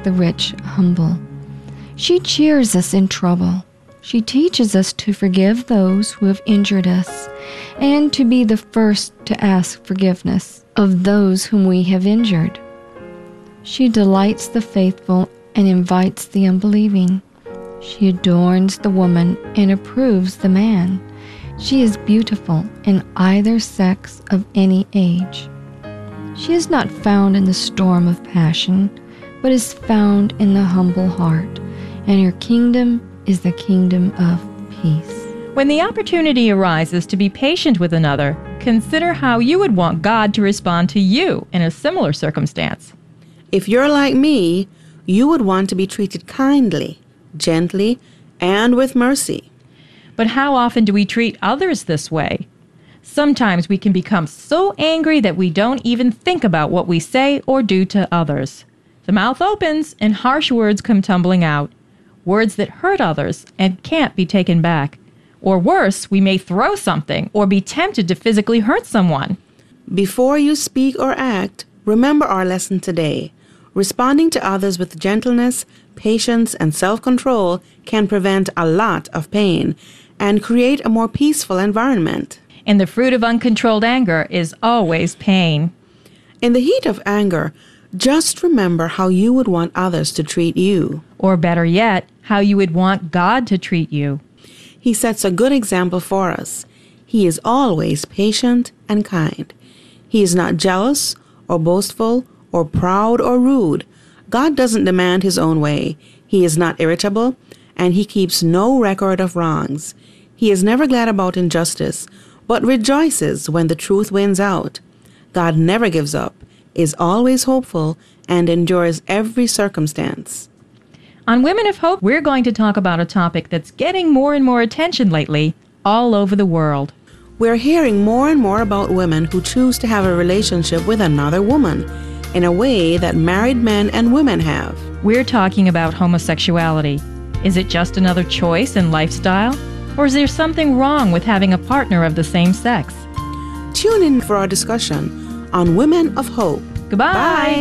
the rich humble. She cheers us in trouble. She teaches us to forgive those who have injured us and to be the first to ask forgiveness of those whom we have injured. She delights the faithful and invites the unbelieving. She adorns the woman and approves the man. She is beautiful in either sex of any age. She is not found in the storm of passion, but is found in the humble heart, and her kingdom is the kingdom of peace. When the opportunity arises to be patient with another, consider how you would want God to respond to you in a similar circumstance. If you're like me, you would want to be treated kindly, gently, and with mercy. But how often do we treat others this way? Sometimes we can become so angry that we don't even think about what we say or do to others. The mouth opens and harsh words come tumbling out. Words that hurt others and can't be taken back. Or worse, we may throw something or be tempted to physically hurt someone. Before you speak or act, remember our lesson today. Responding to others with gentleness, patience, and self-control can prevent a lot of pain and create a more peaceful environment. And the fruit of uncontrolled anger is always pain. In the heat of anger, just remember how you would want others to treat you. Or better yet, how you would want God to treat you. He sets a good example for us. He is always patient and kind. He is not jealous or boastful or proud or rude. God doesn't demand his own way. He is not irritable, and he keeps no record of wrongs. He is never glad about injustice, but rejoices when the truth wins out. God never gives up, is always hopeful, and endures every circumstance. On Women of Hope, we're going to talk about a topic that's getting more and more attention lately all over the world. We're hearing more and more about women who choose to have a relationship with another woman in a way that married men and women have. We're talking about homosexuality. Is it just another choice and lifestyle? Or is there something wrong with having a partner of the same sex? Tune in for our discussion on Women of Hope. Goodbye. Bye.